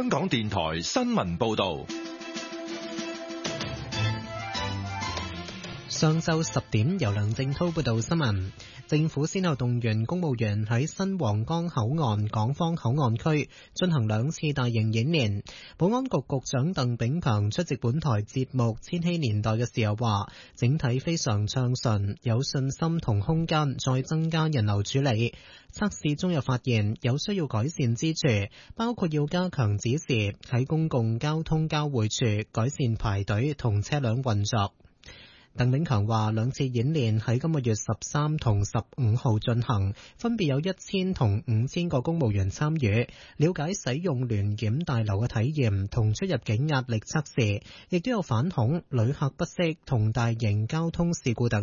香港電台新聞報道。 上晝10點，由梁正滔報道新聞。政府先後動員公務員喺新皇崗口岸、港方口岸區進行2次大型演練。保安局局長鄧炳強出席本台節目《千禧年代》嘅時候話，整體非常暢順，有信心同空間再增加人流處理。測試中又發現有需要改善之處，包括要加強指示喺公共交通交匯處改善排隊同車輛運作。鄧炳強話，2次演練喺今個月13同15號進行，分別有1000同5000個公務員參與，了解使用聯檢大樓嘅體驗同出入境壓力測試，亦都有反恐、旅客不適同大型交通事故等